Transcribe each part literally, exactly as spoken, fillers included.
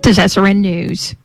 This is S R N News.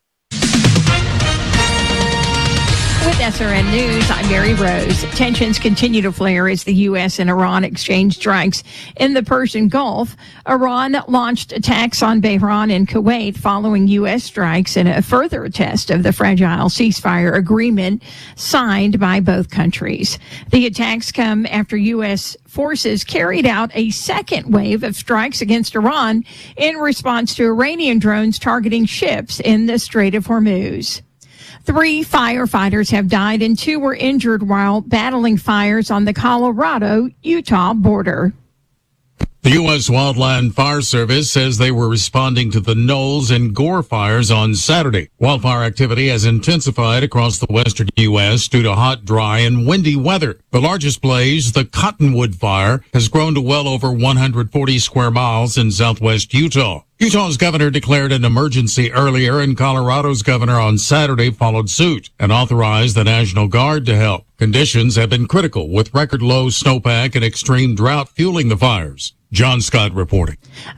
With S R N News, I'm Mary Rose. Tensions continue to flare as the U S and Iran exchange strikes in the Persian Gulf. Iran launched attacks on Bahrain and Kuwait following U S strikes in a further test of the fragile ceasefire agreement signed by both countries. The attacks come after U S forces carried out a second wave of strikes against Iran in response to Iranian drones targeting ships in the Strait of Hormuz. Three firefighters have died and two were injured while battling fires on the Colorado-Utah border. The U S Wildland Fire Service says they were responding to the Knowles and Gore fires on Saturday. Wildfire activity has intensified across the western U S due to hot, dry, and windy weather. The largest blaze, the Cottonwood Fire, has grown to well over one hundred forty square miles in southwest Utah. Utah's governor declared an emergency earlier, and Colorado's governor on Saturday followed suit and authorized the National Guard to help. Conditions have been critical, with record low snowpack and extreme drought fueling the fires. John Scott reporting.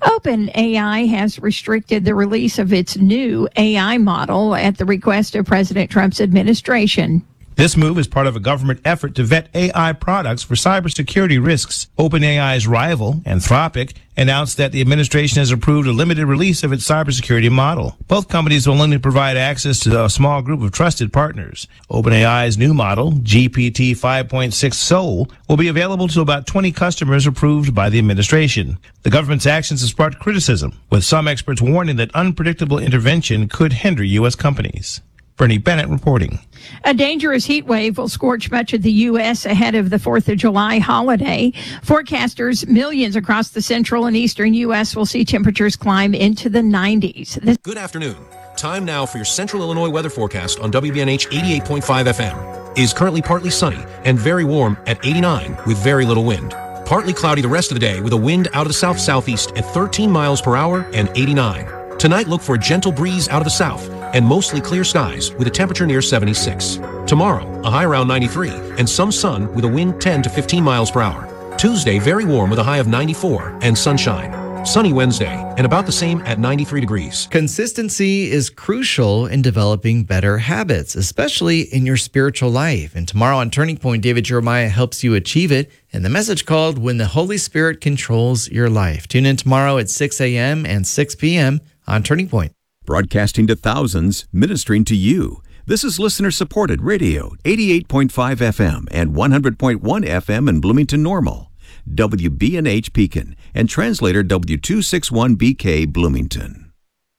OpenAI has restricted the release of its new A I model at the request of President Trump's administration. This move is part of a government effort to vet A I products for cybersecurity risks. OpenAI's rival, Anthropic, announced that the administration has approved a limited release of its cybersecurity model. Both companies will only provide access to a small group of trusted partners. OpenAI's new model, G P T five point six Soul, will be available to about twenty customers approved by the administration. The government's actions have sparked criticism, with some experts warning that unpredictable intervention could hinder U S companies. Bernie Bennett reporting. A dangerous heat wave will scorch much of the U S ahead of the fourth of July holiday. Forecasters, millions across the central and eastern U S will see temperatures climb into the nineties. This- Good afternoon. Time now for your Central Illinois weather forecast on W B N H eighty-eight point five F M. It is currently partly sunny and very warm at eighty-nine with very little wind. Partly cloudy the rest of the day with a wind out of the south-southeast at thirteen miles per hour and eighty-nine. Tonight, look for a gentle breeze out of the south and mostly clear skies with a temperature near seventy-six. Tomorrow, a high around ninety-three and some sun with a wind ten to fifteen miles per hour. Tuesday, very warm with a high of ninety-four and sunshine. Sunny Wednesday and about the same at ninety-three degrees. Consistency is crucial in developing better habits, especially in your spiritual life. And tomorrow on Turning Point, David Jeremiah helps you achieve it in the message called When the Holy Spirit Controls Your Life. Tune in tomorrow at six a.m. and six p.m. on Turning Point. Broadcasting to thousands, ministering to you. This is listener-supported radio, eighty-eight point five F M and one hundred point one F M in Bloomington Normal. W B N H Pekin and translator W two sixty-one B K Bloomington.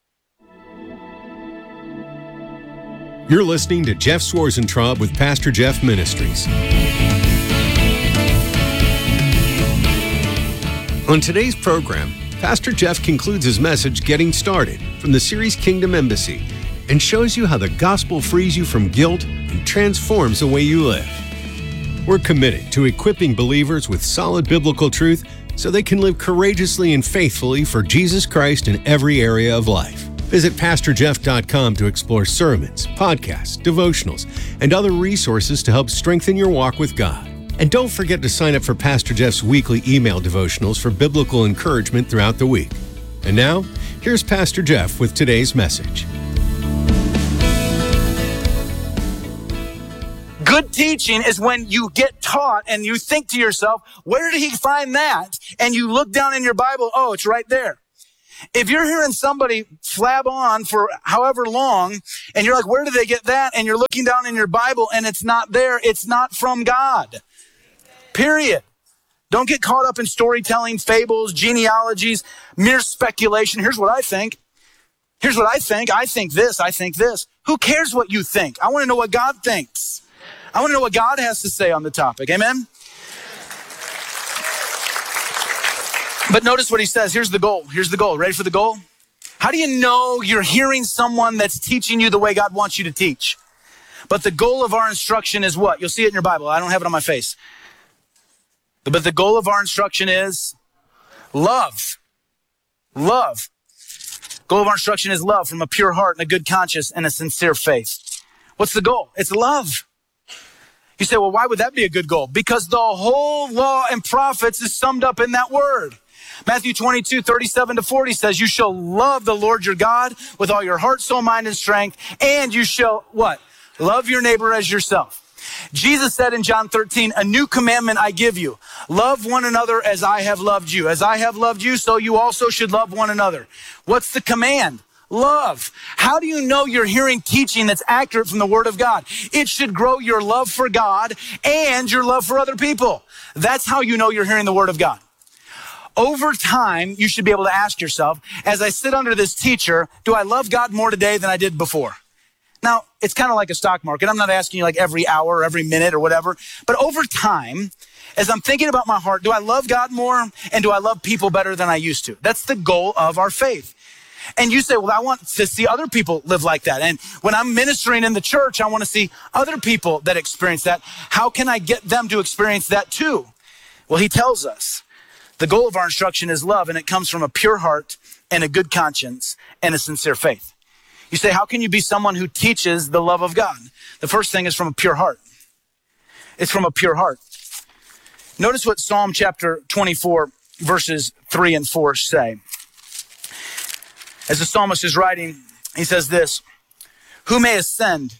You're listening to Jeff Swarzentraub with Pastor Jeff Ministries. On today's program, Pastor Jeff concludes his message Getting Started from the series Kingdom Embassy and shows you how the gospel frees you from guilt and transforms the way you live. We're committed to equipping believers with solid biblical truth so they can live courageously and faithfully for Jesus Christ in every area of life. Visit pastor jeff dot com to explore sermons, podcasts, devotionals, and other resources to help strengthen your walk with God. And don't forget to sign up for Pastor Jeff's weekly email devotionals for biblical encouragement throughout the week. And now, here's Pastor Jeff with today's message. Good teaching is when you get taught and you think to yourself, where did he find that? And you look down in your Bible, oh, it's right there. If you're hearing somebody flab on for however long and you're like, where did they get that? And you're looking down in your Bible and it's not there, it's not from God. Period. Don't get caught up in storytelling, fables, genealogies, mere speculation. Here's what I think. Here's what I think. I think this. I think this. Who cares what you think? I want to know what God thinks. I want to know what God has to say on the topic. Amen? But notice what he says. Here's the goal. Here's the goal. Ready for the goal? How do you know you're hearing someone that's teaching you the way God wants you to teach? But the goal of our instruction is what? You'll see it in your Bible. I don't have it on my face. But the goal of our instruction is love. Love. Goal of our instruction is love from a pure heart and a good conscience and a sincere faith. What's the goal? It's love. You say, well, why would that be a good goal? Because the whole law and prophets is summed up in that word. Matthew twenty-two, thirty-seven to forty says, you shall love the Lord your God with all your heart, soul, mind, and strength. And you shall, what? Love your neighbor as yourself. Jesus said in John thirteen, a new commandment I give you. Love one another as I have loved you. As I have loved you, so you also should love one another. What's the command? Love. How do you know you're hearing teaching that's accurate from the Word of God? It should grow your love for God and your love for other people. That's how you know you're hearing the Word of God. Over time, you should be able to ask yourself, as I sit under this teacher, do I love God more today than I did before? Now, it's kind of like a stock market. I'm not asking you like every hour or every minute or whatever, but over time, as I'm thinking about my heart, do I love God more and do I love people better than I used to? That's the goal of our faith. And you say, well, I want to see other people live like that. And when I'm ministering in the church, I want to see other people that experience that. How can I get them to experience that too? Well, he tells us the goal of our instruction is love, and it comes from a pure heart and a good conscience and a sincere faith. You say, how can you be someone who teaches the love of God? The first thing is from a pure heart. It's from a pure heart. Notice what Psalm chapter twenty-four, verses three and four say. As the psalmist is writing, he says this, who may ascend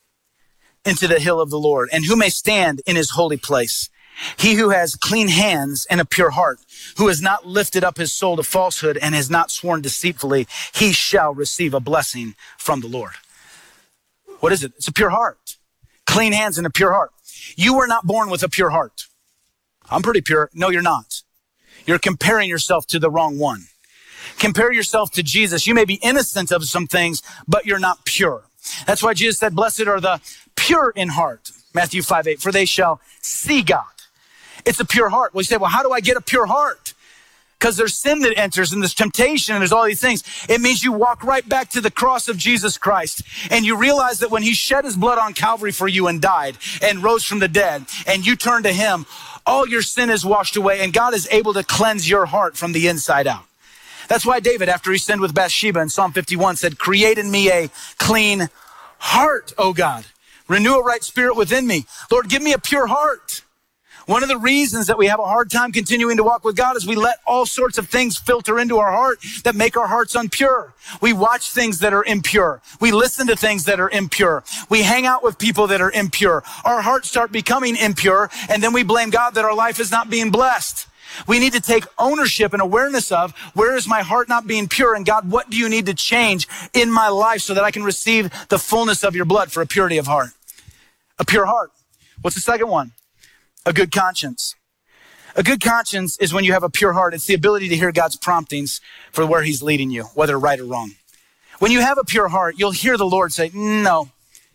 into the hill of the Lord, and who may stand in his holy place? He who has clean hands and a pure heart, who has not lifted up his soul to falsehood and has not sworn deceitfully, he shall receive a blessing from the Lord. What is it? It's a pure heart. Clean hands and a pure heart. You were not born with a pure heart. I'm pretty pure. No, you're not. You're comparing yourself to the wrong one. Compare yourself to Jesus. You may be innocent of some things, but you're not pure. That's why Jesus said, blessed are the pure in heart. Matthew five eight, for they shall see God. It's a pure heart. Well, you say, well, how do I get a pure heart? Because there's sin that enters and there's temptation and there's all these things. It means you walk right back to the cross of Jesus Christ and you realize that when he shed his blood on Calvary for you and died and rose from the dead and you turn to him, all your sin is washed away and God is able to cleanse your heart from the inside out. That's why David, after he sinned with Bathsheba in Psalm fifty-one, said, create in me a clean heart, O God. Renew a right spirit within me. Lord, give me a pure heart. One of the reasons that we have a hard time continuing to walk with God is we let all sorts of things filter into our heart that make our hearts impure. We watch things that are impure. We listen to things that are impure. We hang out with people that are impure. Our hearts start becoming impure, and then we blame God that our life is not being blessed. We need to take ownership and awareness of where is my heart not being pure, and God, what do you need to change in my life so that I can receive the fullness of your blood for a purity of heart? A pure heart. What's the second one? A good conscience. A good conscience is when you have a pure heart. It's the ability to hear God's promptings for where he's leading you, whether right or wrong. When you have a pure heart, you'll hear the Lord say, no,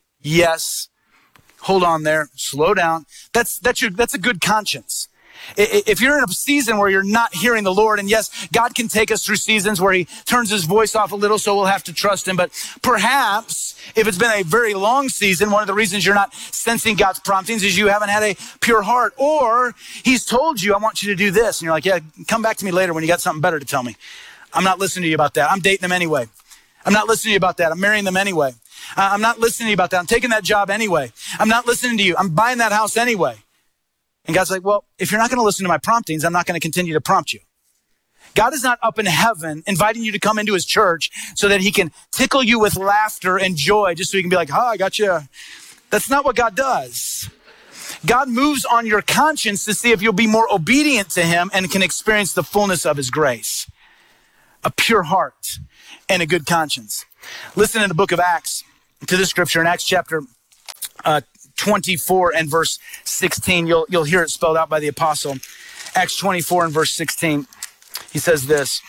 yes, hold on there, slow down. That's, that's your, that's a good conscience. If you're in a season where you're not hearing the Lord, and yes, God can take us through seasons where he turns his voice off a little, so we'll have to trust him. But perhaps if it's been a very long season, one of the reasons you're not sensing God's promptings is you haven't had a pure heart, or he's told you, I want you to do this. And you're like, yeah, come back to me later when you got something better to tell me. I'm not listening to you about that. I'm dating them anyway. I'm not listening to you about that. I'm marrying them anyway. I'm not listening to you about that. I'm taking that job anyway. I'm not listening to you. I'm buying that house anyway. And God's like, well, if you're not going to listen to my promptings, I'm not going to continue to prompt you. God is not up in heaven inviting you to come into his church so that he can tickle you with laughter and joy just so you can be like, oh, I got you. That's not what God does. God moves on your conscience to see if you'll be more obedient to him and can experience the fullness of his grace. A pure heart and a good conscience. Listen in the book of Acts to this scripture in Acts chapter uh, twenty-four and verse sixteen. You'll, you'll hear it spelled out by the apostle. Acts twenty-four and verse sixteen. He says this.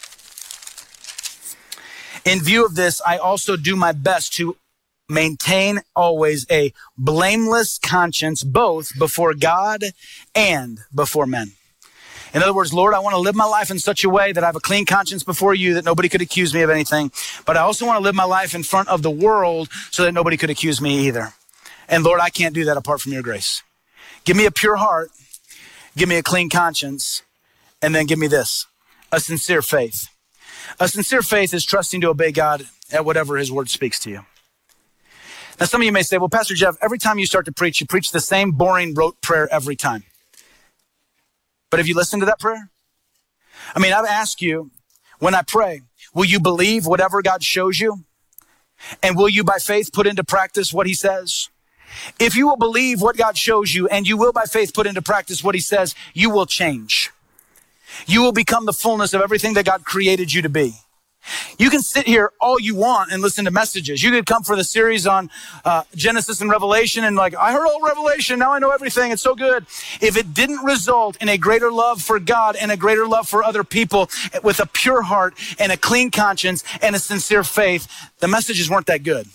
In view of this, I also do my best to maintain always a blameless conscience, both before God and before men. In other words, Lord, I want to live my life in such a way that I have a clean conscience before you, that nobody could accuse me of anything. But I also want to live my life in front of the world so that nobody could accuse me either. And Lord, I can't do that apart from your grace. Give me a pure heart, give me a clean conscience, and then give me this, a sincere faith. A sincere faith is trusting to obey God at whatever his word speaks to you. Now, some of you may say, well, Pastor Jeff, every time you start to preach, you preach the same boring rote prayer every time. But have you listened to that prayer? I mean, I've asked you, when I pray, will you believe whatever God shows you? And will you by faith put into practice what he says? If you will believe what God shows you and you will by faith put into practice what he says, you will change. You will become the fullness of everything that God created you to be. You can sit here all you want and listen to messages. You could come for the series on uh, Genesis and Revelation and like, I heard all Revelation, now I know everything, it's so good. If it didn't result in a greater love for God and a greater love for other people with a pure heart and a clean conscience and a sincere faith, the messages weren't that good.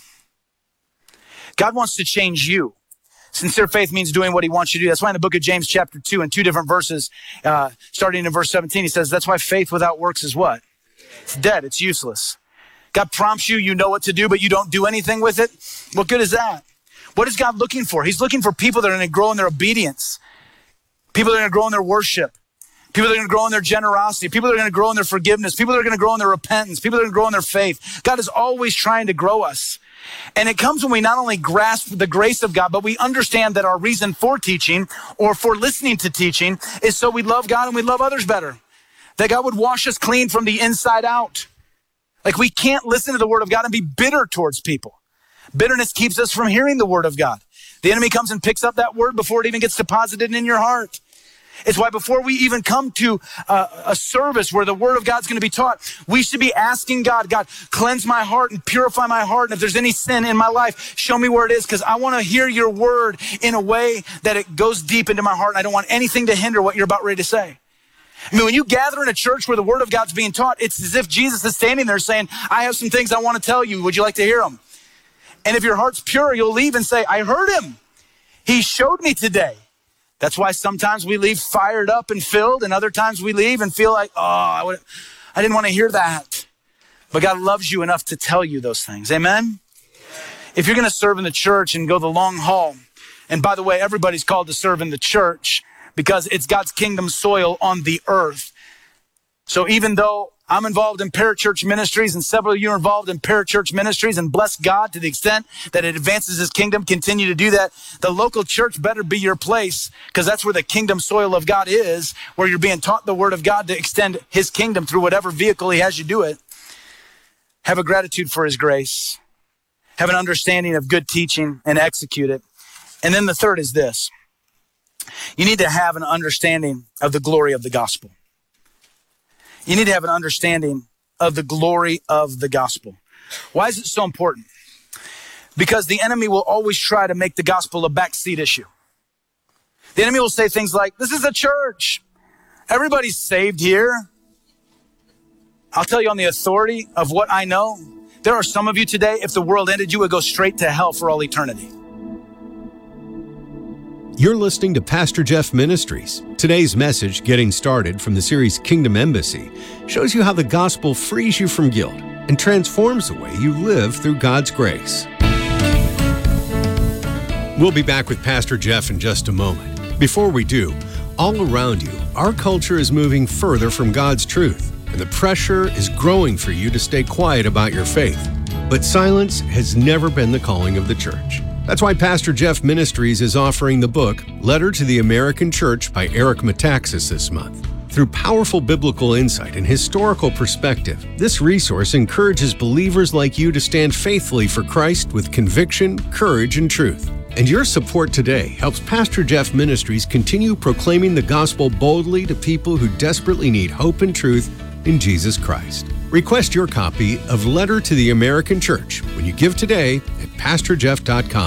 God wants to change you. Sincere faith means doing what he wants you to do. That's why in the book of James chapter two, in two different verses, uh, starting in verse seventeen, he says, that's why faith without works is what? It's dead. It's useless. God prompts you, you know what to do, but you don't do anything with it. What good is that? What is God looking for? He's looking for people that are going to grow in their obedience. People that are going to grow in their worship. People that are going to grow in their generosity. People that are going to grow in their forgiveness. People that are going to grow in their repentance. People that are going to grow in their faith. God is always trying to grow us. And it comes when we not only grasp the grace of God, but we understand that our reason for teaching or for listening to teaching is so we love God and we love others better. That God would wash us clean from the inside out. Like we can't listen to the word of God and be bitter towards people. Bitterness keeps us from hearing the word of God. The enemy comes and picks up that word before it even gets deposited in your heart. It's why before we even come to uh, a service where the word of God's going to be taught, we should be asking God, God, cleanse my heart and purify my heart. And if there's any sin in my life, show me where it is, because I want to hear your word in a way that it goes deep into my heart. And I don't want anything to hinder what you're about ready to say. I mean, when you gather in a church where the word of God's being taught, it's as if Jesus is standing there saying, I have some things I want to tell you. Would you like to hear them? And if your heart's pure, you'll leave and say, I heard him. He showed me today. That's why sometimes we leave fired up and filled, and other times we leave and feel like, oh, I, would, I didn't want to hear that. But God loves you enough to tell you those things. Amen? If you're going to serve in the church and go the long haul, and by the way, everybody's called to serve in the church because it's God's kingdom soil on the earth. So even though I'm involved in parachurch ministries and several of you are involved in parachurch ministries, and bless God to the extent that it advances his kingdom, continue to do that. The local church better be your place, because that's where the kingdom soil of God is, where you're being taught the word of God to extend his kingdom through whatever vehicle he has you do it. Have a gratitude for his grace. Have an understanding of good teaching and execute it. And then the third is this. You need to have an understanding of the glory of the gospel. You need to have an understanding of the glory of the gospel. Why is it so important? Because the enemy will always try to make the gospel a backseat issue. The enemy will say things like, this is a church. Everybody's saved here. I'll tell you on the authority of what I know, there are some of you today, if the world ended, you would go straight to hell for all eternity. You're listening to Pastor Jeff Ministries. Today's message, Getting Started, from the series Kingdom Embassy, shows you how the gospel frees you from guilt and transforms the way you live through God's grace. We'll be back with Pastor Jeff in just a moment. Before we do, all around you, our culture is moving further from God's truth, and the pressure is growing for you to stay quiet about your faith. But silence has never been the calling of the church. That's why Pastor Jeff Ministries is offering the book, Letter to the American Church by Eric Metaxas this month. Through powerful biblical insight and historical perspective, this resource encourages believers like you to stand faithfully for Christ with conviction, courage, and truth. And your support today helps Pastor Jeff Ministries continue proclaiming the gospel boldly to people who desperately need hope and truth in Jesus Christ. Request your copy of Letter to the American Church when you give today at pastor jeff dot com.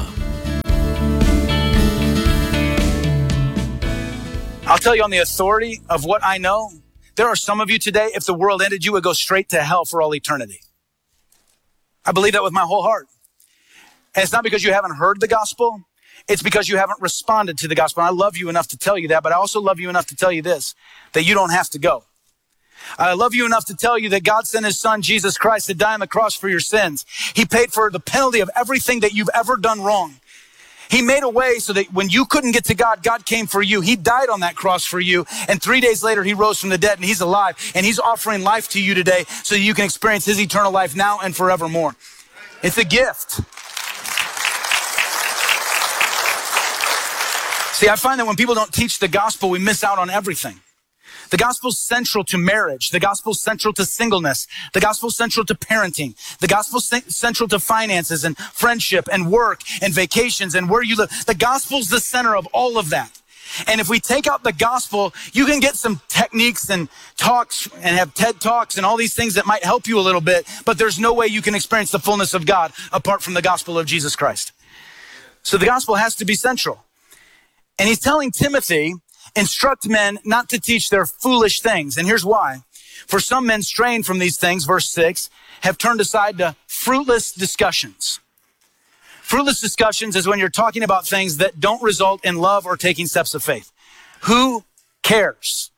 I'll tell you on the authority of what I know, there are some of you today, if the world ended, you would go straight to hell for all eternity. I believe that with my whole heart. And it's not because you haven't heard the gospel. It's because you haven't responded to the gospel. And I love you enough to tell you that, but I also love you enough to tell you this, that you don't have to go. I love you enough to tell you that God sent his son, Jesus Christ, to die on the cross for your sins. He paid for the penalty of everything that you've ever done wrong. He made a way so that when you couldn't get to God, God came for you. He died on that cross for you. And three days later, he rose from the dead and he's alive. And he's offering life to you today so that you can experience his eternal life now and forevermore. It's a gift. See, I find that when people don't teach the gospel, we miss out on everything. The gospel's central to marriage. The gospel's central to singleness. The gospel's central to parenting. The gospel's central to finances and friendship and work and vacations and where you live. The gospel's the center of all of that. And if we take out the gospel, you can get some techniques and talks and have TED Talks and all these things that might help you a little bit, but there's no way you can experience the fullness of God apart from the gospel of Jesus Christ. So the gospel has to be central. And he's telling Timothy, instruct men not to teach their foolish things. And here's why. For some men straying from these things, verse six, have turned aside to fruitless discussions. Fruitless discussions is when you're talking about things that don't result in love or taking steps of faith. Who cares?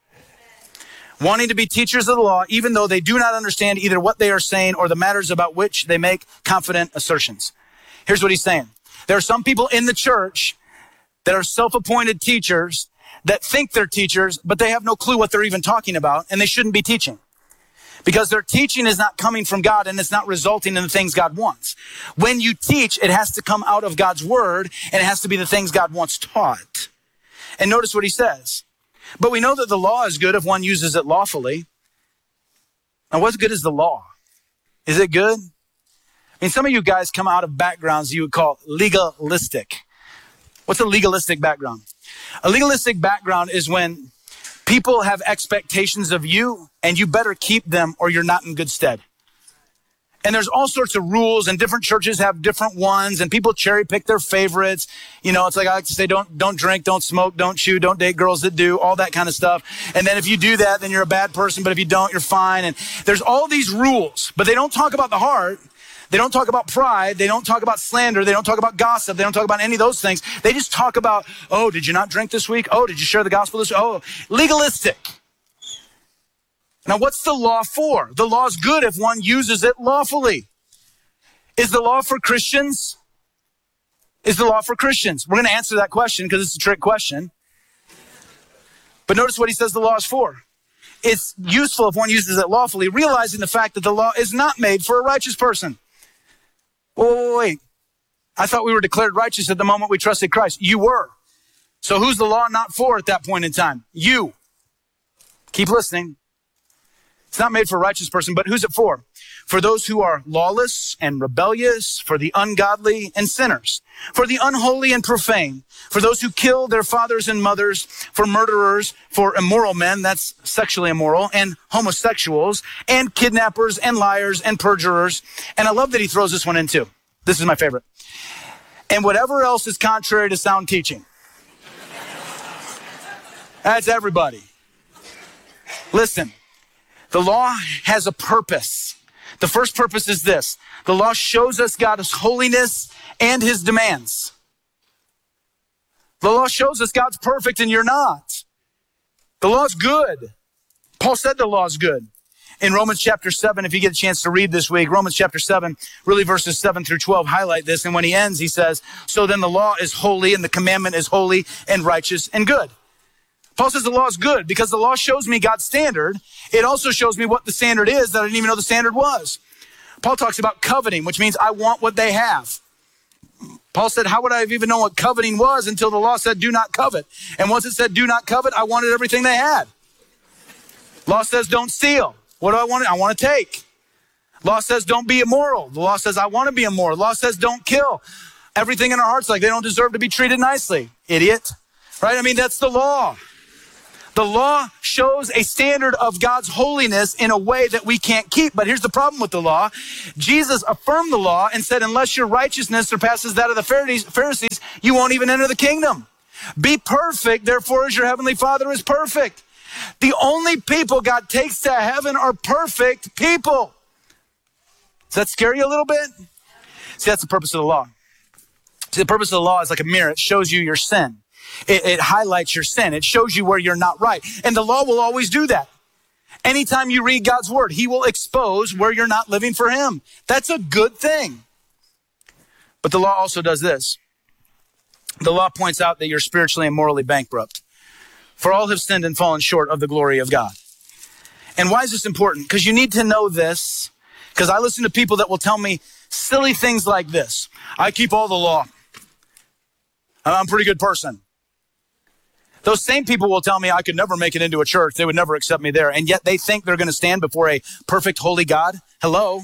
Wanting to be teachers of the law, even though they do not understand either what they are saying or the matters about which they make confident assertions. Here's what he's saying. There are some people in the church that are self-appointed teachers that think they're teachers, but they have no clue what they're even talking about, and they shouldn't be teaching. Because their teaching is not coming from God and it's not resulting in the things God wants. When you teach, it has to come out of God's word and it has to be the things God wants taught. And notice what he says. But we know that the law is good if one uses it lawfully. Now, what's good is the law? Is it good? I mean, some of you guys come out of backgrounds you would call legalistic. What's a legalistic background? A legalistic background is when people have expectations of you and you better keep them or you're not in good stead. And there's all sorts of rules and different churches have different ones and people cherry pick their favorites. You know, it's like I like to say, don't, don't drink, don't smoke, don't chew, don't date girls that do, all that kind of stuff. And then if you do that, then you're a bad person. But if you don't, you're fine. And there's all these rules, but they don't talk about the heart. They don't talk about pride. They don't talk about slander. They don't talk about gossip. They don't talk about any of those things. They just talk about, oh, did you not drink this week? Oh, did you share the gospel this week? Oh, legalistic. Now, what's the law for? The law is good if one uses it lawfully. Is the law for Christians? Is the law for Christians? We're going to answer that question because it's a trick question. But notice what he says the law is for. It's useful if one uses it lawfully, realizing the fact that the law is not made for a righteous person. Wait, wait, wait. I thought we were declared righteous at the moment we trusted Christ. You were. So who's the law not for at that point in time? You. Keep listening. It's not made for a righteous person, but who's it for? For those who are lawless and rebellious, for the ungodly and sinners, for the unholy and profane, for those who kill their fathers and mothers, for murderers, for immoral men, that's sexually immoral, and homosexuals, and kidnappers, and liars, and perjurers. And I love that he throws this one in too. This is my favorite. And whatever else is contrary to sound teaching. That's everybody. Listen. The law has a purpose. The first purpose is this. The law shows us God's holiness and his demands. The law shows us God's perfect and you're not. The law is good. Paul said the law is good. In Romans chapter seven, if you get a chance to read this week, Romans chapter seven, really verses seven through twelve highlight this. And when he ends, he says, so then the law is holy and the commandment is holy and righteous and good. Paul says the law is good because the law shows me God's standard. It also shows me what the standard is that I didn't even know the standard was. Paul talks about coveting, which means I want what they have. Paul said, how would I have even known what coveting was until the law said, do not covet. And once it said, do not covet, I wanted everything they had. Law says, don't steal. What do I want? I want to take. Law says, don't be immoral. The law says, I want to be immoral. Law says, don't kill. Everything in our hearts, like they don't deserve to be treated nicely. Idiot. Right? I mean, that's the law. The law shows a standard of God's holiness in a way that we can't keep. But here's the problem with the law. Jesus affirmed the law and said, unless your righteousness surpasses that of the Pharisees, you won't even enter the kingdom. Be perfect, therefore, as your heavenly Father is perfect. The only people God takes to heaven are perfect people. Does that scare you a little bit? See, that's the purpose of the law. See, the purpose of the law is like a mirror. It shows you your sin. It, it highlights your sin. It shows you where you're not right. And the law will always do that. Anytime you read God's word, he will expose where you're not living for him. That's a good thing. But the law also does this. The law points out that you're spiritually and morally bankrupt. For all have sinned and fallen short of the glory of God. And why is this important? Because you need to know this. Because I listen to people that will tell me silly things like this. I keep all the law. I'm a pretty good person. Those same people will tell me I could never make it into a church. They would never accept me there. And yet they think they're going to stand before a perfect, holy God. Hello.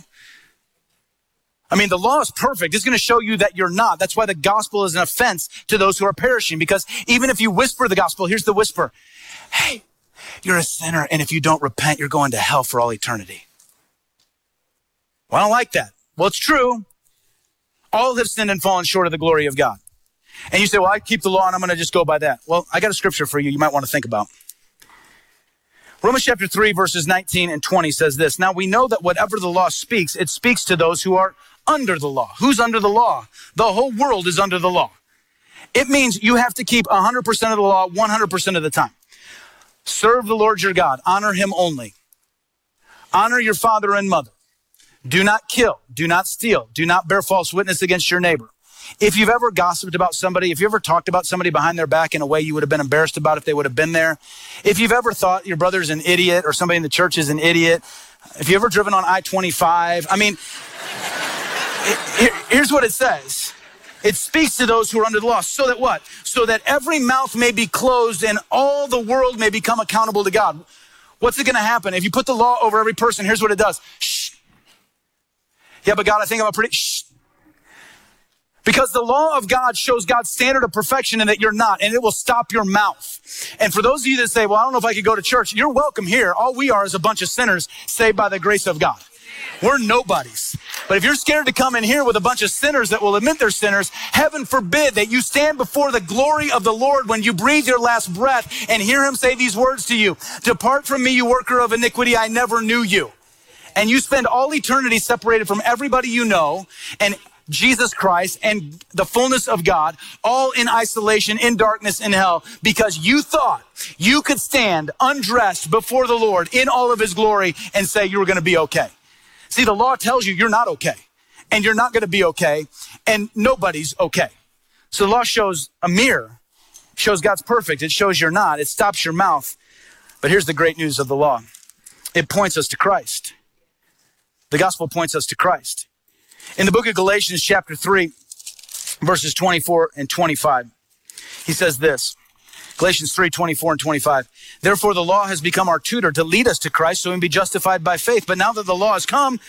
I mean, the law is perfect. It's going to show you that you're not. That's why the gospel is an offense to those who are perishing. Because even if you whisper the gospel, here's the whisper. Hey, you're a sinner. And if you don't repent, you're going to hell for all eternity. Well, I don't like that. Well, it's true. All have sinned and fallen short of the glory of God. And you say, well, I keep the law and I'm going to just go by that. Well, I got a scripture for you you might want to think about. Romans chapter three, verses nineteen and twenty says this. Now we know that whatever the law speaks, it speaks to those who are under the law. Who's under the law? The whole world is under the law. It means you have to keep one hundred percent of the law one hundred percent of the time. Serve the Lord your God. Honor him only. Honor your father and mother. Do not kill. Do not steal. Do not bear false witness against your neighbor. If you've ever gossiped about somebody, if you ever talked about somebody behind their back in a way you would have been embarrassed about if they would have been there, if you've ever thought your brother's an idiot or somebody in the church is an idiot, if you've ever driven on I twenty-five, I mean, it, here's what it says. It speaks to those who are under the law. So that what? So that every mouth may be closed and all the world may become accountable to God. What's it going to happen? If you put the law over every person, here's what it does. Shh. Yeah, but God, I think I'm a pretty... Shh. Because the law of God shows God's standard of perfection and that you're not, and it will stop your mouth. And for those of you that say, well, I don't know if I could go to church, you're welcome here. All we are is a bunch of sinners saved by the grace of God. We're nobodies. But if you're scared to come in here with a bunch of sinners that will admit they're sinners, heaven forbid that you stand before the glory of the Lord when you breathe your last breath and hear him say these words to you. Depart from me, you worker of iniquity, I never knew you. And you spend all eternity separated from everybody you know and Jesus Christ and the fullness of God, all in isolation, in darkness, in hell, because you thought you could stand undressed before the Lord in all of his glory and say you were going to be okay. See, the law tells you you're not okay, and you're not going to be okay, and nobody's okay. So the law shows a mirror, shows God's perfect. It shows you're not. It stops your mouth. But here's the great news of the law. It points us to Christ. The gospel points us to Christ. In the book of Galatians chapter three, verses twenty-four and twenty-five, he says this, Galatians three, twenty-four and twenty-five, therefore the law has become our tutor to lead us to Christ so we can be justified by faith. But now that the law has come,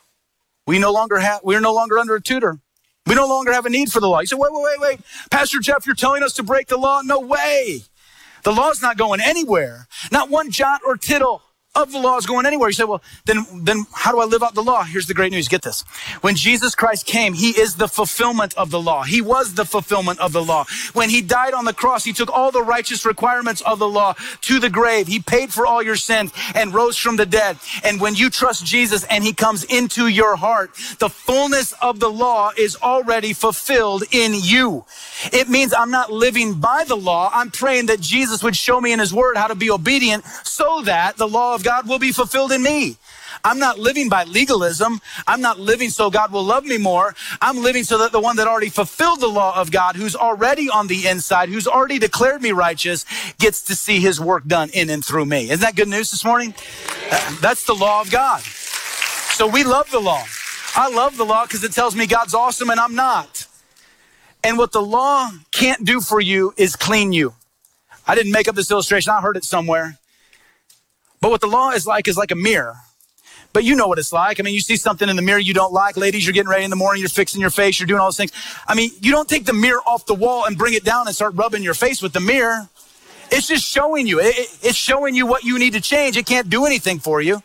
we no longer have, we're no longer under a tutor. We no longer have a need for the law. You say, wait, wait, wait, wait. Pastor Jeff, you're telling us to break the law? No way. The law's not going anywhere. Not one jot or tittle of the law is going anywhere. You say, well, then, then how do I live out the law? Here's the great news. Get this. When Jesus Christ came, he is the fulfillment of the law. He was the fulfillment of the law. When he died on the cross, he took all the righteous requirements of the law to the grave. He paid for all your sins and rose from the dead. And when you trust Jesus and he comes into your heart, the fullness of the law is already fulfilled in you. It means I'm not living by the law. I'm praying that Jesus would show me in his word how to be obedient so that the law of God will be fulfilled in me. I'm not living by legalism. I'm not living so God will love me more. I'm living so that the one that already fulfilled the law of God, who's already on the inside, who's already declared me righteous, gets to see his work done in and through me. Isn't that good news this morning? Uh, that's the law of God. So we love the law. I love the law because it tells me God's awesome and I'm not. And what the law can't do for you is clean you. I didn't make up this illustration. I heard it somewhere. But what the law is like is like a mirror. But you know what it's like. I mean, you see something in the mirror you don't like. Ladies, you're getting ready in the morning, you're fixing your face, you're doing all those things. I mean, you don't take the mirror off the wall and bring it down and start rubbing your face with the mirror. It's just showing you. It, it, it's showing you what you need to change. It can't do anything for you.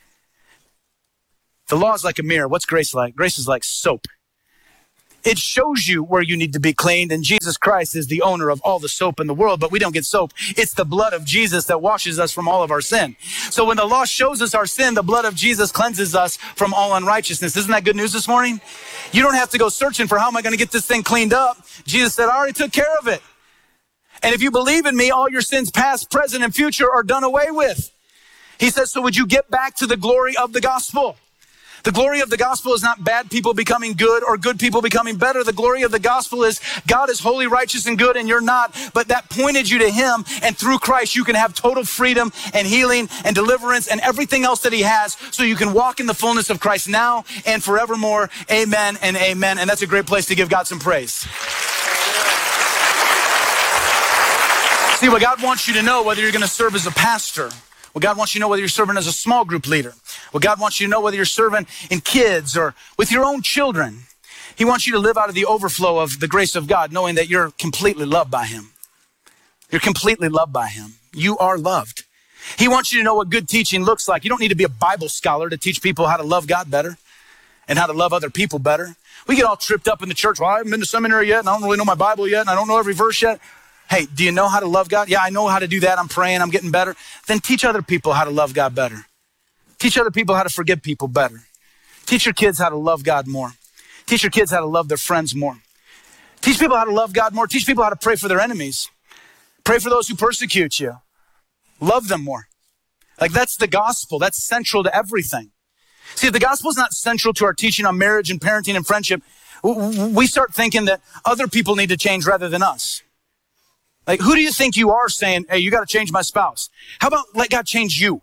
The law is like a mirror. What's grace like? Grace is like soap. It shows you where you need to be cleaned, and Jesus Christ is the owner of all the soap in the world, but we don't get soap. It's the blood of Jesus that washes us from all of our sin. So when the law shows us our sin, the blood of Jesus cleanses us from all unrighteousness. Isn't that good news this morning? You don't have to go searching for how am I going to get this thing cleaned up. Jesus said, I already took care of it. And if you believe in me, all your sins past, present, and future are done away with. He says, so would you get back to the glory of the gospel? The glory of the gospel is not bad people becoming good or good people becoming better. The glory of the gospel is God is holy, righteous, and good, and you're not. But that pointed you to him, and through Christ, you can have total freedom and healing and deliverance and everything else that he has, so you can walk in the fullness of Christ now and forevermore. Amen and amen. And that's a great place to give God some praise. See, what God wants you to know, whether you're going to serve as a pastor, what God wants you to know, whether you're serving as a small group leader, what God wants you to know, whether you're serving in kids or with your own children, He wants you to live out of the overflow of the grace of God, knowing that you're completely loved by Him. You're completely loved by Him. You are loved. He wants you to know what good teaching looks like. You don't need to be a Bible scholar to teach people how to love God better and how to love other people better. We get all tripped up in the church. Well, I haven't been to seminary yet, and I don't really know my Bible yet, and I don't know every verse yet. Hey, do you know how to love God? Yeah, I know how to do that. I'm praying. I'm getting better. Then teach other people how to love God better. Teach other people how to forgive people better. Teach your kids how to love God more. Teach your kids how to love their friends more. Teach people how to love God more. Teach people how to pray for their enemies. Pray for those who persecute you. Love them more. Like, that's the gospel. That's central to everything. See, if the gospel is not central to our teaching on marriage and parenting and friendship, we start thinking that other people need to change rather than us. Like, who do you think you are saying, hey, you got to change my spouse? How about let God change you?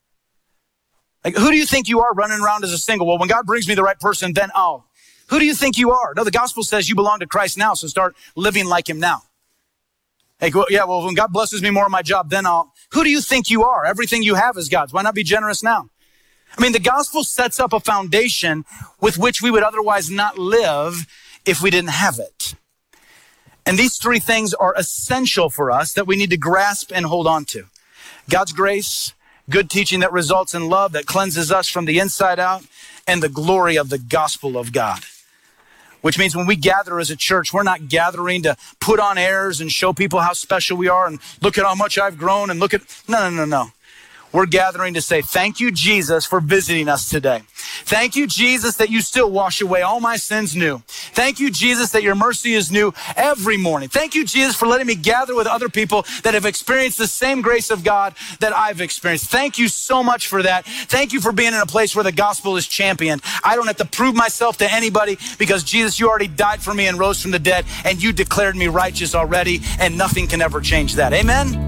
Like, who do you think you are running around as a single? Well, when God brings me the right person, then I'll. Who do you think you are? No, the gospel says you belong to Christ now, so start living like Him now. Hey, yeah, well, when God blesses me more on my job, then I'll. Who do you think you are? Everything you have is God's. Why not be generous now? I mean, the gospel sets up a foundation with which we would otherwise not live if we didn't have it. And these three things are essential for us that we need to grasp and hold on to. God's grace, good teaching that results in love, that cleanses us from the inside out, and the glory of the gospel of God. Which means when we gather as a church, we're not gathering to put on airs and show people how special we are and look at how much I've grown and look at, no, no, no, no. We're gathering to say, thank you, Jesus, for visiting us today. Thank you, Jesus, that you still wash away all my sins new. Thank you, Jesus, that your mercy is new every morning. Thank you, Jesus, for letting me gather with other people that have experienced the same grace of God that I've experienced. Thank you so much for that. Thank you for being in a place where the gospel is championed. I don't have to prove myself to anybody because, Jesus, you already died for me and rose from the dead, and you declared me righteous already, and nothing can ever change that. Amen?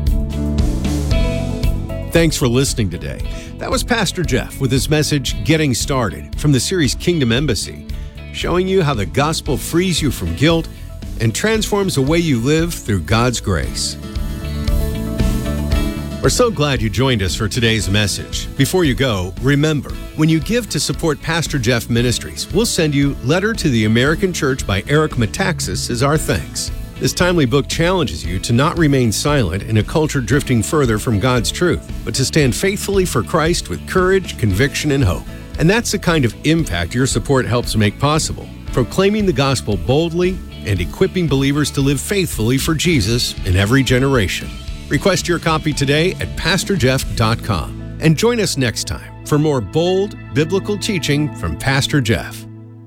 Thanks for listening today. That was Pastor Jeff with his message, Getting Started, from the series Kingdom Embassy, showing you how the gospel frees you from guilt and transforms the way you live through God's grace. We're so glad you joined us for today's message. Before you go, remember, when you give to support Pastor Jeff Ministries, we'll send you Letter to the American Church by Eric Metaxas as our thanks. This timely book challenges you to not remain silent in a culture drifting further from God's truth, but to stand faithfully for Christ with courage, conviction, and hope. And that's the kind of impact your support helps make possible, proclaiming the gospel boldly and equipping believers to live faithfully for Jesus in every generation. Request your copy today at pastor jeff dot com and join us next time for more bold biblical teaching from Pastor Jeff.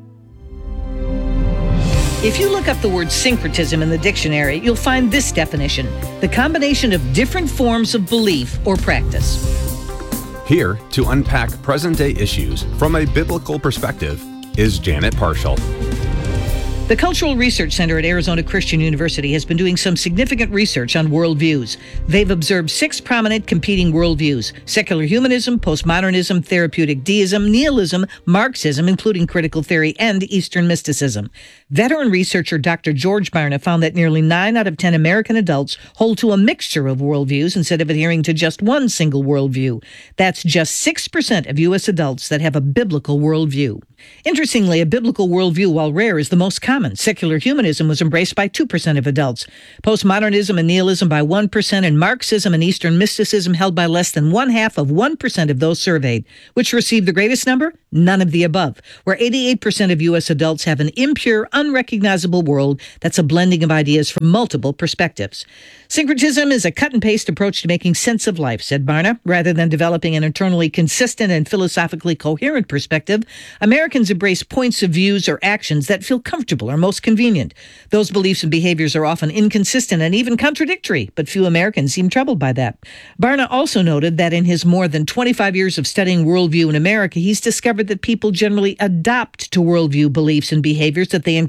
If you look up the word syncretism in the dictionary, you'll find this definition: the combination of different forms of belief or practice. Here to unpack present-day issues from a biblical perspective is Janet Parshall. The Cultural Research Center at Arizona Christian University has been doing some significant research on worldviews. They've observed six prominent competing worldviews: secular humanism, postmodernism, therapeutic deism, nihilism, Marxism, including critical theory, and Eastern mysticism. Veteran researcher Doctor George Barna found that nearly nine out of ten American adults hold to a mixture of worldviews instead of adhering to just one single worldview. That's just six percent of U S adults that have a biblical worldview. Interestingly, a biblical worldview, while rare, is the most common. Secular humanism was embraced by two percent of adults, postmodernism and nihilism by one percent, and Marxism and Eastern mysticism held by less than one half of one percent of those surveyed. Which received the greatest number? None of the above, where eighty-eight percent of U S adults have an impure, unrecognizable world that's a blending of ideas from multiple perspectives. Syncretism is a cut-and-paste approach to making sense of life, said Barna. Rather than developing an internally consistent and philosophically coherent perspective, Americans embrace points of views or actions that feel comfortable or most convenient. Those beliefs and behaviors are often inconsistent and even contradictory, but few Americans seem troubled by that. Barna also noted that in his more than twenty-five years of studying worldview in America, he's discovered that people generally adopt to worldview beliefs and behaviors that they encounter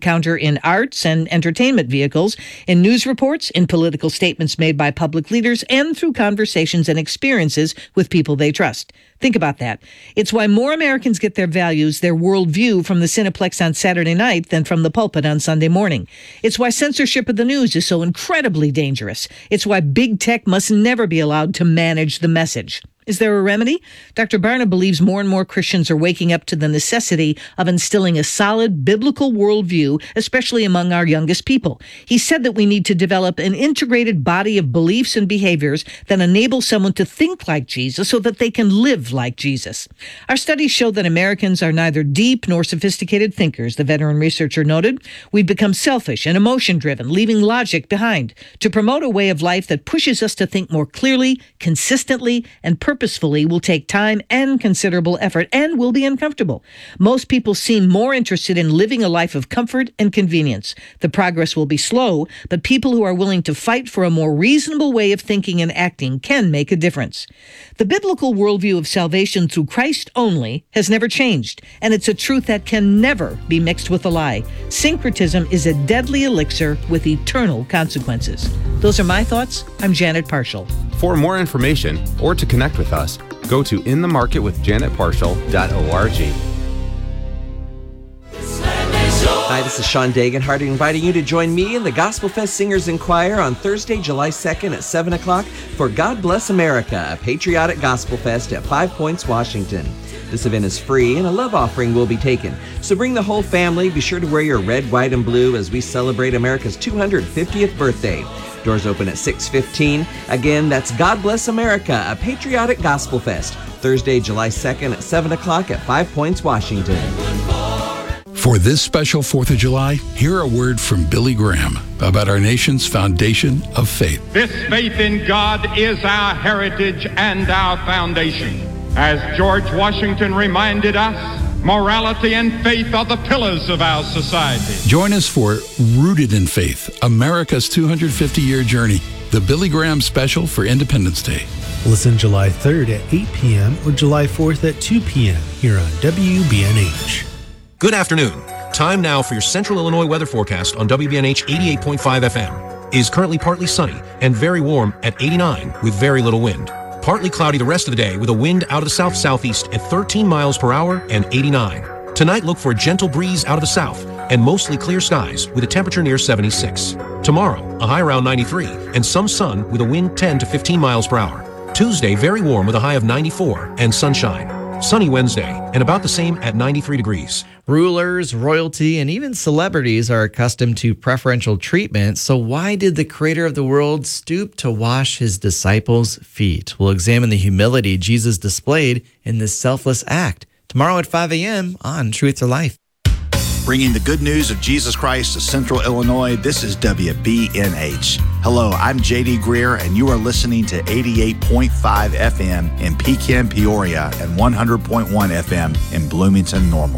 encounter in arts and entertainment vehicles, in news reports, in political statements made by public leaders, and through conversations and experiences with people they trust. Think about that. It's why more Americans get their values, their worldview from the Cineplex on Saturday night than from the pulpit on Sunday morning. It's why censorship of the news is so incredibly dangerous. It's why big tech must never be allowed to manage the message. Is there a remedy? Doctor Barna believes more and more Christians are waking up to the necessity of instilling a solid biblical worldview, especially among our youngest people. He said that we need to develop an integrated body of beliefs and behaviors that enable someone to think like Jesus so that they can live like Jesus. Our studies show that Americans are neither deep nor sophisticated thinkers, the veteran researcher noted. We've become selfish and emotion-driven, leaving logic behind. To promote a way of life that pushes us to think more clearly, consistently, and purposefully, purposefully will take time and considerable effort and will be uncomfortable. Most people seem more interested in living a life of comfort and convenience. The progress will be slow, but people who are willing to fight for a more reasonable way of thinking and acting can make a difference. The biblical worldview of salvation through Christ only has never changed, and it's a truth that can never be mixed with a lie. Syncretism is a deadly elixir with eternal consequences. Those are my thoughts. I'm Janet Parshall. For more information or to connect with us, go to in the market with janet parshall dot org. Hi, this is Sean Dagenhart inviting you to join me in the Gospel Fest Singers and Choir on Thursday, July second at seven o'clock for God Bless America, a patriotic gospel fest at Five Points, Washington. This event is free and a love offering will be taken. So bring the whole family. Be sure to wear your red, white, and blue as we celebrate America's two hundred fiftieth birthday. Doors open at six fifteen. Again, that's God Bless America, a patriotic gospel fest. Thursday, July second at seven o'clock at Five Points, Washington. For this special fourth of July, hear a word from Billy Graham about our nation's foundation of faith. This faith in God is our heritage and our foundation. As George Washington reminded us, morality and faith are the pillars of our society. Join us for Rooted in Faith, America's two hundred fifty-year journey, the Billy Graham special for Independence Day. Listen July third at eight p.m. or July fourth at two p.m. here on W B N H. Good afternoon. Time now for your Central Illinois weather forecast on W B N H eighty-eight point five F M. It is currently partly sunny and very warm at eighty-nine with very little wind. Partly cloudy the rest of the day with a wind out of the south-southeast at thirteen miles per hour and eighty-nine. Tonight, look for a gentle breeze out of the south and mostly clear skies with a temperature near seventy-six. Tomorrow, a high around ninety-three and some sun with a wind ten to fifteen miles per hour. Tuesday, very warm with a high of ninety-four and sunshine. Sunny Wednesday and about the same at ninety-three degrees. Rulers, royalty, and even celebrities are accustomed to preferential treatment. So why did the creator of the world stoop to wash his disciples' feet? We'll examine the humility Jesus displayed in this selfless act. Tomorrow at five a.m. on Truth to Life. Bringing the good news of Jesus Christ to Central Illinois, this is W B N H. Hello, I'm J D Greer, and you are listening to eighty-eight point five F M in Pekin, Peoria, and one hundred point one F M in Bloomington, Normal.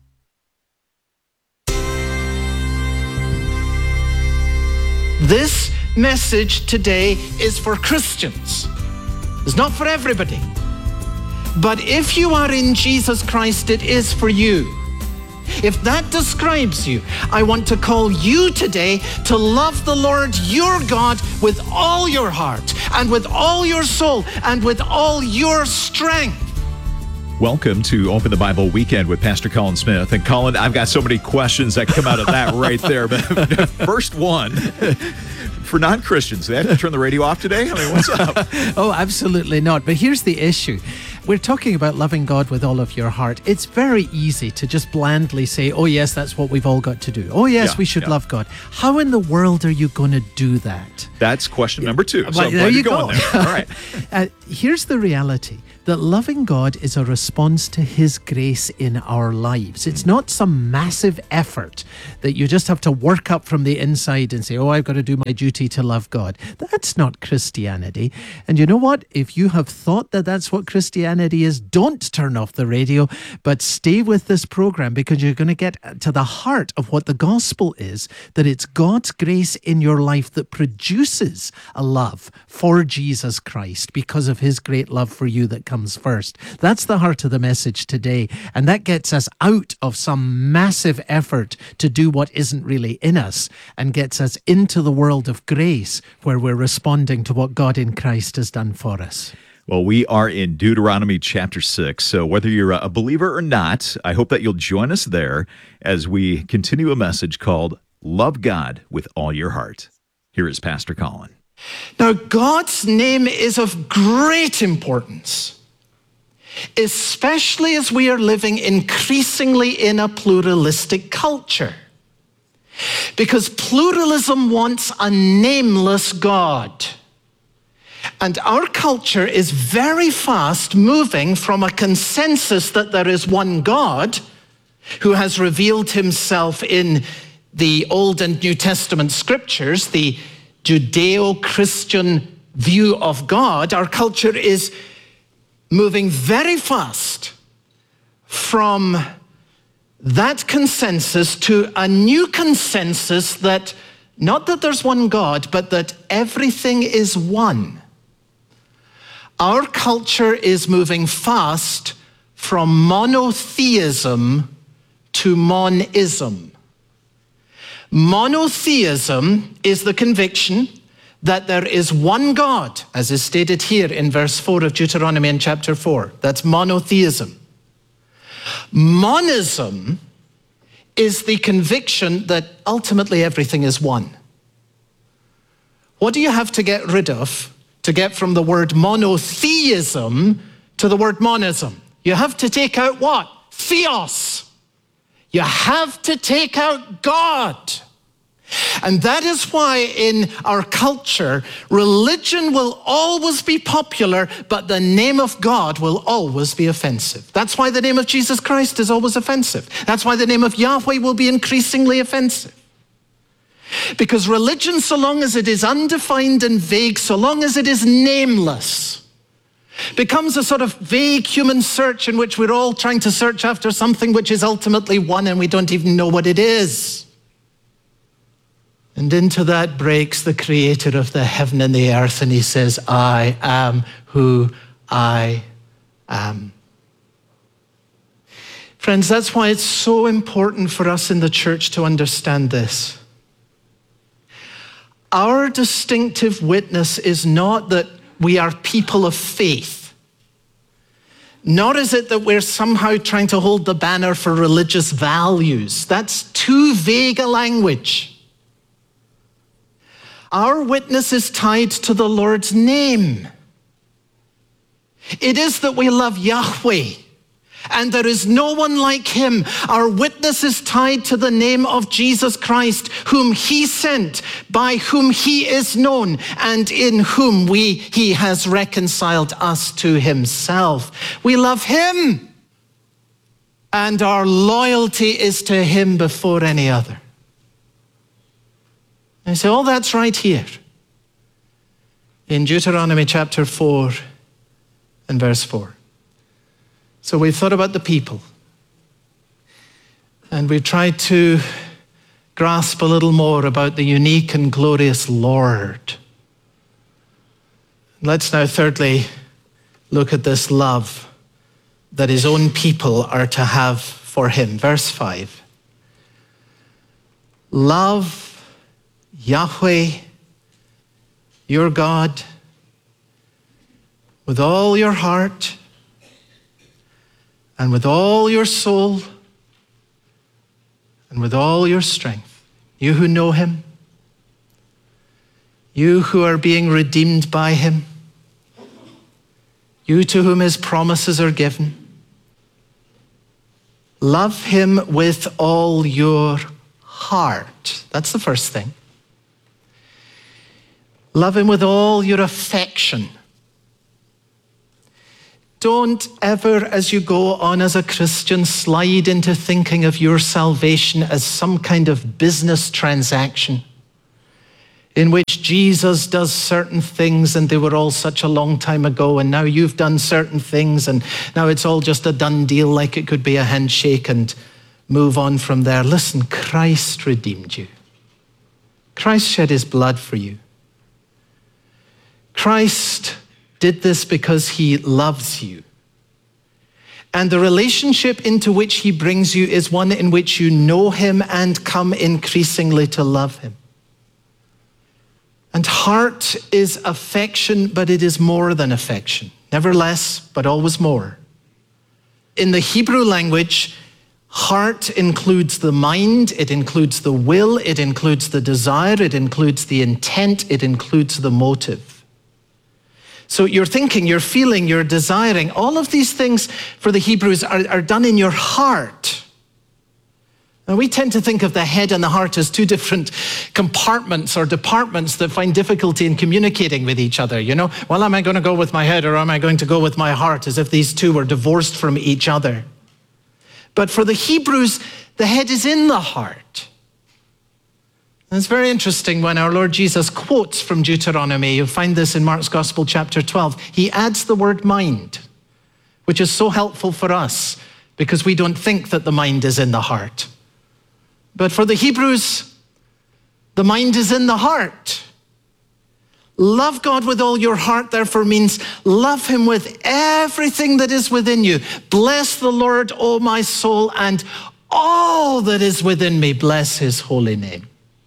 This message today is for Christians. It's not for everybody. But if you are in Jesus Christ, it is for you. If that describes you, I want to call you today to love the Lord your God with all your heart and with all your soul and with all your strength. Welcome to Open the Bible Weekend with Pastor Colin Smith. And Colin, I've got so many questions that come out of that right there. But first one, for non-Christians, they have to turn the radio off today? I mean, what's up? Oh, absolutely not. But here's the issue. We're talking about loving God with all of your heart. It's very easy to just blandly say, oh, yes, that's what we've all got to do. Oh, yes, yeah, we should yeah. love God. How in the world are you going to do that? That's question number two. Well, so there you go. There. All right. uh, here's the reality. That loving God is a response to His grace in our lives. It's not some massive effort that you just have to work up from the inside and say, oh, I've got to do my duty to love God. That's not Christianity. And you know what? If you have thought that that's what Christianity is, don't turn off the radio, but stay with this program because you're going to get to the heart of what the gospel is, that it's God's grace in your life that produces a love for Jesus Christ because of of his great love for you that comes first. That's the heart of the message today. And that gets us out of some massive effort to do what isn't really in us and gets us into the world of grace where we're responding to what God in Christ has done for us. Well, we are in Deuteronomy chapter six, so whether you're a believer or not, I hope that you'll join us there as we continue a message called Love God with All Your Heart. Here is Pastor Colin. Now, God's name is of great importance, especially as we are living increasingly in a pluralistic culture, because pluralism wants a nameless God. And our culture is very fast moving from a consensus that there is one God who has revealed himself in the Old and New Testament scriptures, the Judeo-Christian view of God. Our culture is moving very fast from that consensus to a new consensus that not that there's one God, but that everything is one. Our culture is moving fast from monotheism to monism. Monotheism is the conviction that there is one God, as is stated here in verse four of Deuteronomy in chapter four. That's monotheism. Monism is the conviction that ultimately everything is one. What do you have to get rid of to get from the word monotheism to the word monism? You have to take out what? Theos. You have to take out God. And that is why in our culture, religion will always be popular, but the name of God will always be offensive. That's why the name of Jesus Christ is always offensive. That's why the name of Yahweh will be increasingly offensive. Because religion, so long as it is undefined and vague, so long as it is nameless, becomes a sort of vague human search in which we're all trying to search after something which is ultimately one and we don't even know what it is. And into that breaks the creator of the heaven and the earth, and he says, I am who I am. Friends, that's why it's so important for us in the church to understand this. Our distinctive witness is not that we are people of faith, nor is it that we're somehow trying to hold the banner for religious values. That's too vague a language. Our witness is tied to the Lord's name. It is that we love Yahweh, and there is no one like him. Our witness is tied to the name of Jesus Christ, whom he sent, by whom he is known, and in whom we he has reconciled us to himself. We love him, and our loyalty is to him before any other. And you say, oh, that's right here in Deuteronomy chapter four and verse four. So we've thought about the people, and we've tried to grasp a little more about the unique and glorious Lord. Let's now thirdly look at this love that his own people are to have for him. Verse five. Love Yahweh, your God, with all your heart, and with all your soul, and with all your strength. You who know him, you who are being redeemed by him, you to whom his promises are given. Love him with all your heart. That's the first thing. Love him with all your affection. Don't ever, as you go on as a Christian, slide into thinking of your salvation as some kind of business transaction in which Jesus does certain things and they were all such a long time ago, and now you've done certain things and now it's all just a done deal, like it could be a handshake and move on from there. Listen, Christ redeemed you. Christ shed his blood for you. Christ did this because he loves you. And the relationship into which he brings you is one in which you know him and come increasingly to love him. And heart is affection, but it is more than affection. Never less, but always more. In the Hebrew language, heart includes the mind, it includes the will, it includes the desire, it includes the intent, it includes the motive. So you're thinking, you're feeling, you're desiring. All of these things for the Hebrews are, are done in your heart. And we tend to think of the head and the heart as two different compartments or departments that find difficulty in communicating with each other. You know, well, am I going to go with my head or am I going to go with my heart, as if these two were divorced from each other? But for the Hebrews, the head is in the heart. And it's very interesting when our Lord Jesus quotes from Deuteronomy. You'll find this in Mark's Gospel, chapter twelve. He adds the word mind, which is so helpful for us because we don't think that the mind is in the heart. But for the Hebrews, the mind is in the heart. Love God with all your heart, therefore, means love him with everything that is within you. Bless the Lord, O my soul, and all that is within me. Bless his holy name.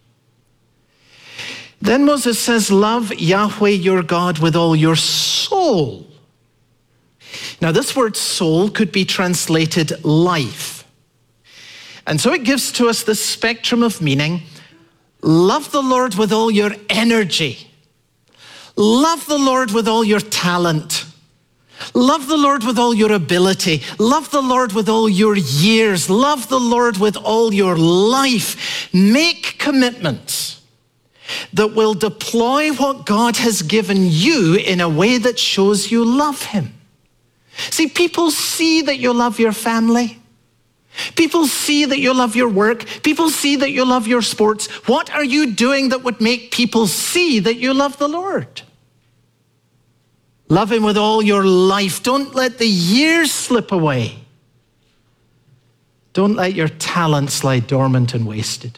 Then Moses says, love Yahweh your God with all your soul. Now, this word soul could be translated life. And so it gives to us this spectrum of meaning. Love the Lord with all your energy. Love the Lord with all your talent. Love the Lord with all your ability. Love the Lord with all your years. Love the Lord with all your life. Make commitments that will deploy what God has given you in a way that shows you love him. See, people see that you love your family. People see that you love your work. People see that you love your sports. What are you doing that would make people see that you love the Lord? Love him with all your life. Don't let the years slip away. Don't let your talents lie dormant and wasted.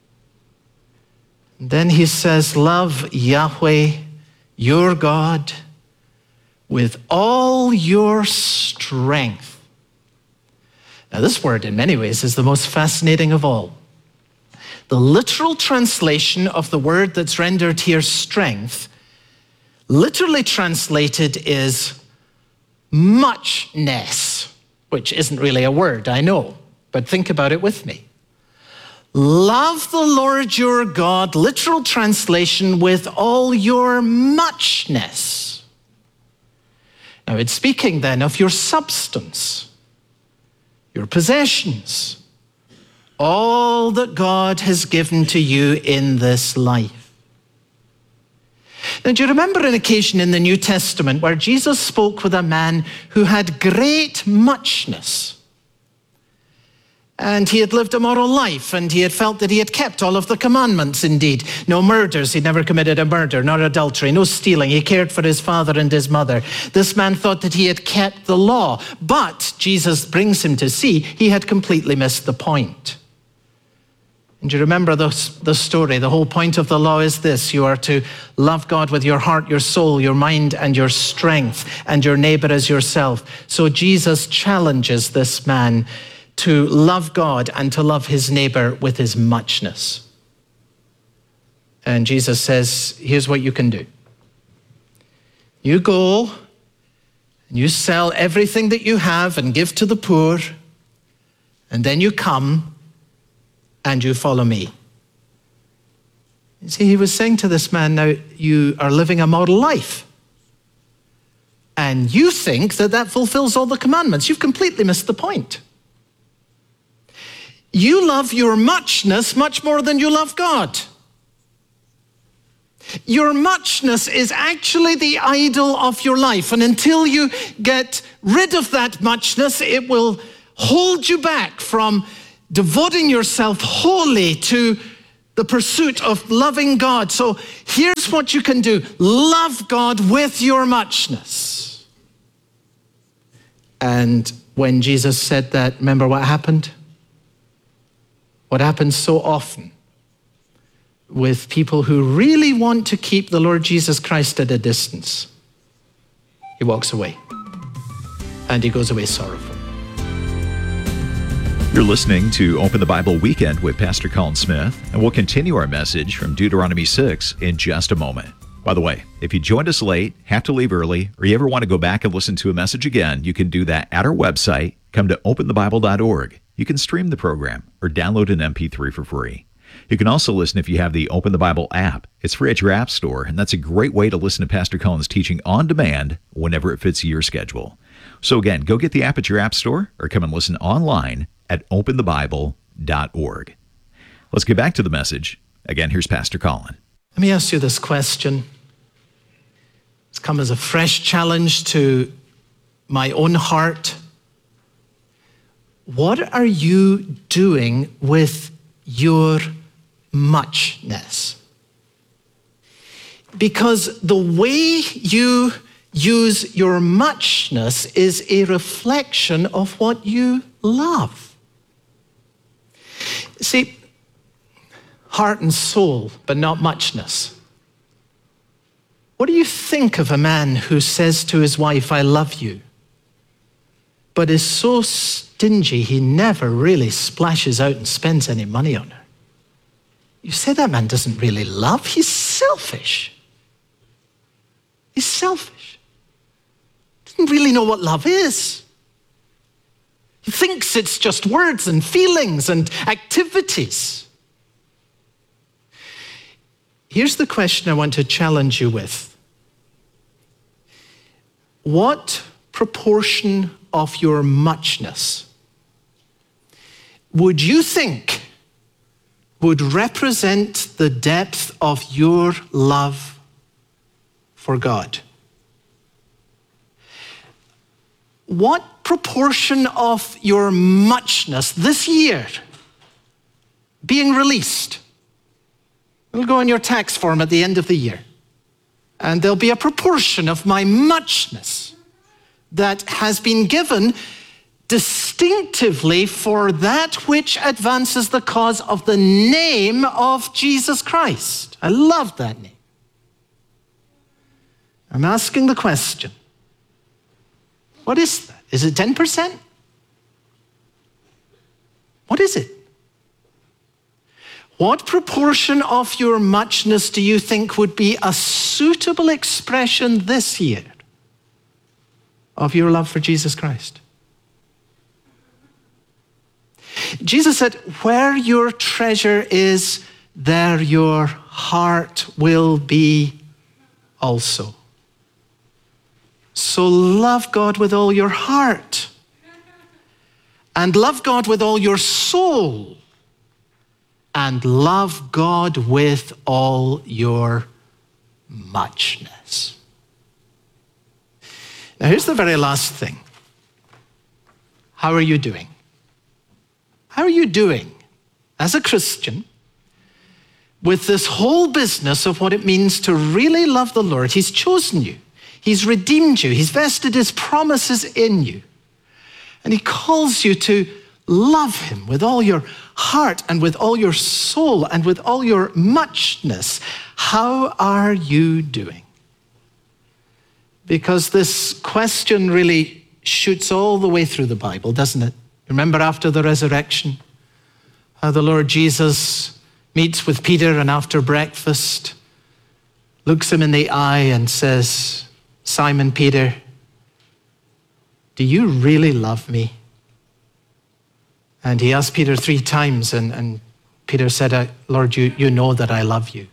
And then he says, love Yahweh, your God, with all your strength. Now, this word, in many ways, is the most fascinating of all. The literal translation of the word that's rendered here, strength, literally translated is muchness, which isn't really a word, I know, but think about it with me. Love the Lord your God, literal translation, with all your muchness. Now, it's speaking then of your substance, your possessions, all that God has given to you in this life. Now, do you remember an occasion in the New Testament where Jesus spoke with a man who had great muchness? And he had lived a moral life, and he had felt that he had kept all of the commandments indeed. No murders, he'd never committed a murder, nor adultery, no stealing. He cared for his father and his mother. This man thought that he had kept the law, but Jesus brings him to see he had completely missed the point. And you remember the, the story. The whole point of the law is this: you are to love God with your heart, your soul, your mind, and your strength, and your neighbor as yourself. So Jesus challenges this man to love God and to love his neighbor with his muchness. And Jesus says, here's what you can do. You go and you sell everything that you have and give to the poor, and then you come and you follow me. You see, he was saying to this man, now you are living a model life. And you think that that fulfills all the commandments. You've completely missed the point. You love your muchness much more than you love God. Your muchness is actually the idol of your life. And until you get rid of that muchness, it will hold you back from devoting yourself wholly to the pursuit of loving God. So here's what you can do. Love God with your muchness. And when Jesus said that, remember what happened? What happens so often with people who really want to keep the Lord Jesus Christ at a distance. he walks away. And he goes away sorrowful. You're listening to Open the Bible Weekend with Pastor Colin Smith, and we'll continue our message from Deuteronomy six in just a moment. By the way, if you joined us late, have to leave early, or you ever want to go back and listen to a message again, you can do that at our website. Come to open the bible dot org. You can stream the program or download an M P three for free. You can also listen if you have the Open the Bible app. It's free at your app store, and that's a great way to listen to Pastor Colin's teaching on demand whenever it fits your schedule. So again, go get the app at your app store or come and listen online at open the bible dot org. Let's get back to the message. Again, here's Pastor Colin. Let me ask you this question. It's come as a fresh challenge to my own heart. What are you doing with your muchness? Because the way you use your muchness is a reflection of what you love. See, heart and soul, but not muchness. What do you think of a man who says to his wife, I love you, but is so stingy he never really splashes out and spends any money on her? You say that man doesn't really love, he's selfish. He's selfish. Doesn't really know what love is. He thinks it's just words and feelings and activities. Here's the question I want to challenge you with. What proportion of your muchness would you think would represent the depth of your love for God? What proportion of your muchness this year being released? It'll go in your tax form at the end of the year. And there'll be a proportion of my muchness that has been given distinctively for that which advances the cause of the name of Jesus Christ. I love that name. I'm asking the question, what is that? Is it ten percent? What is it? What proportion of your muchness do you think would be a suitable expression this year of your love for Jesus Christ? Jesus said, where your treasure is, there your heart will be also. So love God with all your heart and love God with all your soul. And love God with all your muchness. Now, here's the very last thing. How are you doing? How are you doing as a Christian with this whole business of what it means to really love the Lord? He's chosen you. He's redeemed you. He's vested his promises in you. And he calls you to love him with all your heart and with all your soul and with all your muchness. How are you doing? Because this question really shoots all the way through the Bible, doesn't it? Remember after the resurrection, how the Lord Jesus meets with Peter and after breakfast, looks him in the eye and says, Simon Peter, do you really love me? And he asked Peter three times, and, and Peter said, Lord, you, you know that I love you.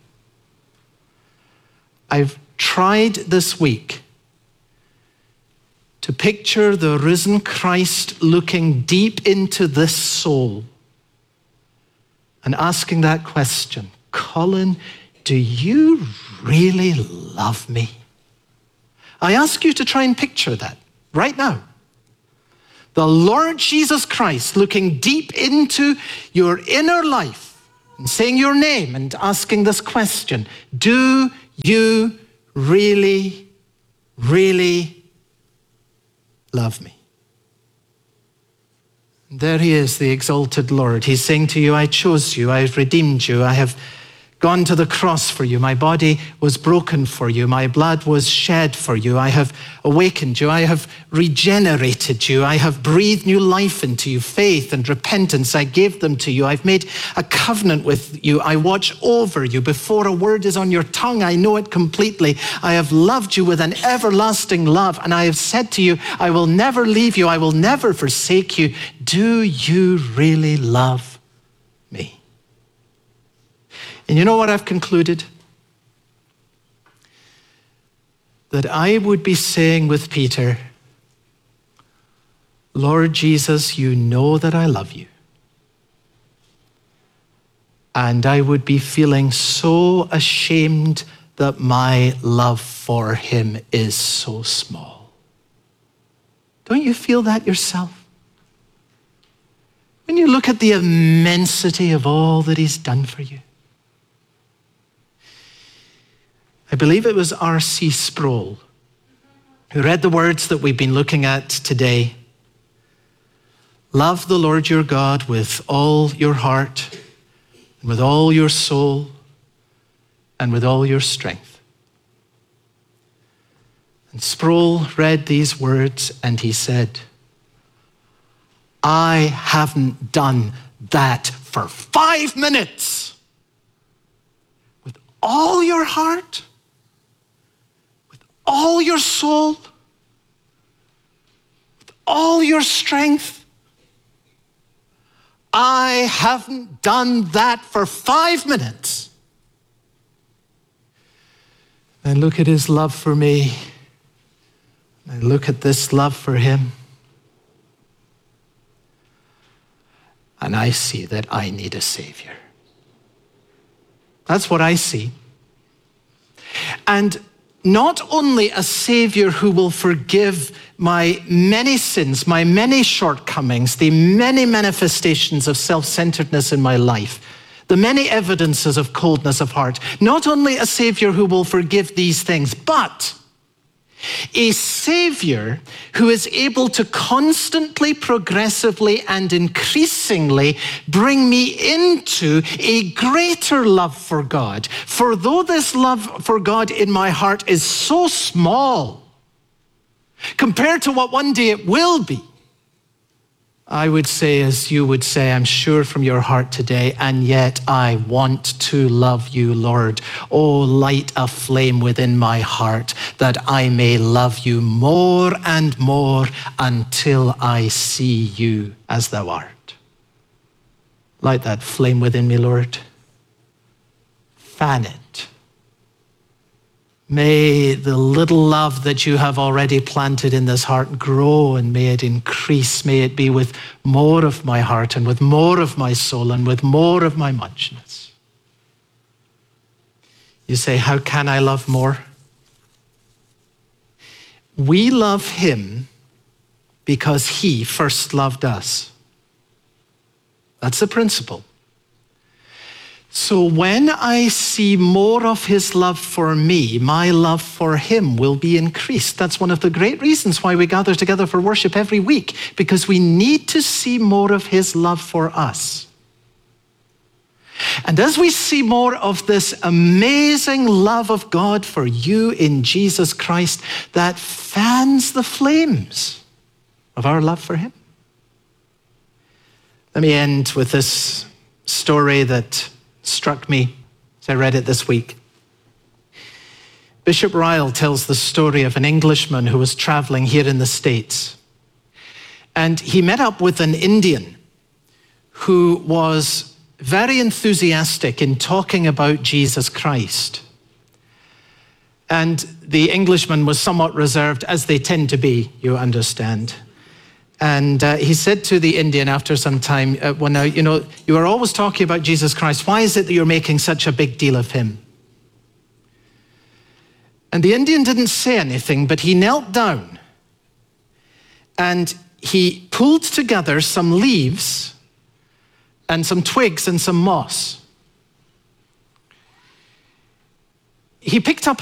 I've tried this week to picture the risen Christ looking deep into this soul and asking that question, Colin, do you really love me? I ask you to try and picture that right now. The Lord Jesus Christ looking deep into your inner life and saying your name and asking this question, do you really, really love me? And there he is, the exalted Lord. He's saying to you, I chose you, I've redeemed you, I have gone to the cross for you. My body was broken for you. My blood was shed for you. I have awakened you. I have regenerated you. I have breathed new life into you. Faith and repentance, I gave them to you. I've made a covenant with you. I watch over you. Before a word is on your tongue, I know it completely. I have loved you with an everlasting love, and I have said to you, I will never leave you. I will never forsake you. Do you really love me? And you know what I've concluded? That I would be saying with Peter, Lord Jesus, you know that I love you. And I would be feeling so ashamed that my love for him is so small. Don't you feel that yourself? When you look at the immensity of all that he's done for you. I believe it was R C Sproul who read the words that we've been looking at today. Love the Lord your God with all your heart, and with all your soul, and with all your strength. And Sproul read these words and he said, I haven't done that for five minutes. With all your heart, all your soul, with all your strength. I haven't done that for five minutes. And look at his love for me. And look at this love for him. And I see that I need a Savior. That's what I see. And not only a Savior who will forgive my many sins, my many shortcomings, the many manifestations of self-centeredness in my life, the many evidences of coldness of heart. Not only a Savior who will forgive these things, but a Savior who is able to constantly, progressively, and increasingly bring me into a greater love for God. For though this love for God in my heart is so small compared to what one day it will be, I would say, as you would say, I'm sure from your heart today, and yet I want to love you, Lord. Oh, light a flame within my heart that I may love you more and more until I see you as thou art. Light that flame within me, Lord. Fan it. May the little love that you have already planted in this heart grow, and may it increase. May it be with more of my heart and with more of my soul and with more of my muchness. You say, how can I love more? We love him because he first loved us. That's the principle. So when I see more of his love for me, my love for him will be increased. That's one of the great reasons why we gather together for worship every week, because we need to see more of his love for us. And as we see more of this amazing love of God for you in Jesus Christ, that fans the flames of our love for him. Let me end with this story that struck me as I read it this week. Bishop Ryle tells the story of an Englishman who was traveling here in the States. And he met up with an Indian who was very enthusiastic in talking about Jesus Christ. And the Englishman was somewhat reserved, as they tend to be, you understand. And uh, he said to the Indian after some time, uh, well, now, you know, you are always talking about Jesus Christ. Why is it that you're making such a big deal of him? And the Indian didn't say anything, but he knelt down and he pulled together some leaves and some twigs and some moss. He picked up